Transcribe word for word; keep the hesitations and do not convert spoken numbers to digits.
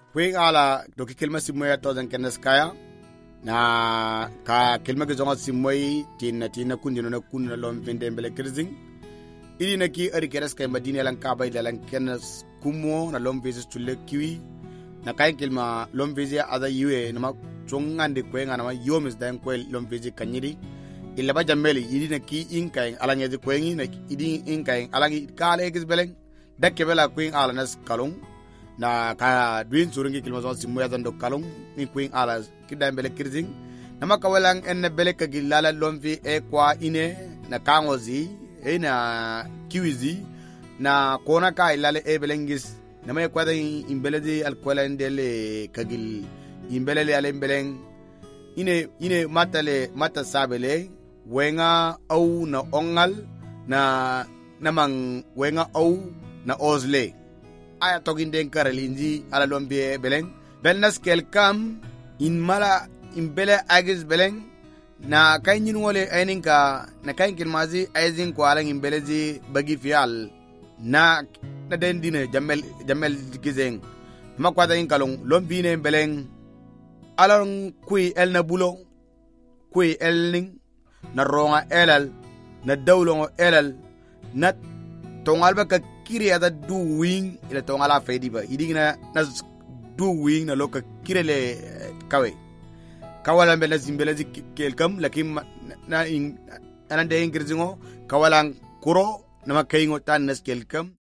Kwe ala doki kelma simoya todan kenas kaya na ka kelma ke zonga simoy tin tin kundi no kunna lom vende mbele kirzing ili na ki ari keras kay madina lan ka bay lan kenas kumo na lom vizes tulle kiwi na kay kelma lom vizes ada yue na ma chongande kwe ngana ma yomis dan kwe lom vizes kanyiri illa ba jameli ili na ki inkay alanya de kwe ngi na idi inkay alangi kale ekis beleng dakke bela kwe ala nas kalong na ka duin suringi kilma zon simu yazan do kalung ni queen alas kidam bele kirzing nama kawalang en bele ka gilala lomvi e kwa ine na kangozi e na kiwizi na kona ka ilale e belengis nama kwa da imbele di alkola ndele kagil imbele le ale beleng ine ine matale mata sabele wenga au na ongal na namang wenga au na ozle aya togin den karalinji ala lombe beleng belnas kelkam in mala in bele agis beleng na kayin wole aininka na kayin kilmazi aizin ko alang in belezi bagi fial na na den dine jamel jamel gizeng makwada in kalong lombine beleng along kui el na bulo kui elning na ronga elal na dawlongo elal na tongalba ka kiri ada du wing ila tongala fedi ba idingna na du wing na loka kirele kawe kawala mbele zimbele zi kelkam lakim na in anande ingrizingo kawalang kuro na makaingo tan nas kelkam